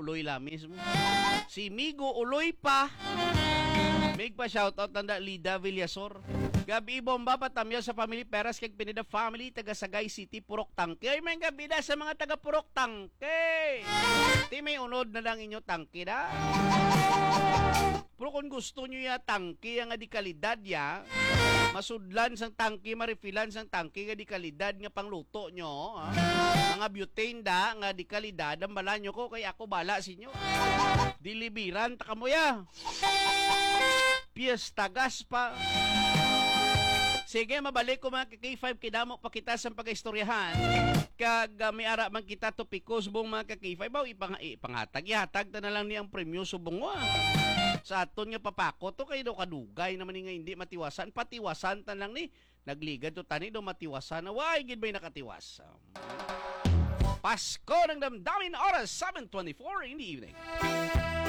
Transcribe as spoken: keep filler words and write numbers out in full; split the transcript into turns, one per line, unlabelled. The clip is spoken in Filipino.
Uloy la mismo. Si Migo Uloy pa. Mig pa shoutout tanda Lida Villasor. Gabi bomba patamyo sa family Peras kay Pineda family taga Sagay City Purok Tangke. Ay may gabi na sa mga taga Purok Tangke. Ti may unod na lang inyo tangke na. Pero kung gusto nyo ya tangke nga di kalidad ya, masudlan sang tangke, marifilan sang tangke nga di kalidad nga pangluto nyo, ha? Mga butane da nga di kalidad, ang bala nyo ko kay ako bala sinyo. Dilibiran ta kamo ya. Piesta gas pa. Sige, mabalik ko mga K five kidamo pa kita sa pag-istoryahan. Kag uh, may ara man kita topiko subong mga K five baw ipang ipanghatag ihatag ta na lang ni ang premyo subong wa. Sa aton nga papako to kay do kadugay naman ni nga hindi matiwasan, patiwasan ta lang ni nagligad to tani do matiwasan na way gid bay nakatiwas. Um, Pasko ng damdamin oras seven twenty-four in the evening.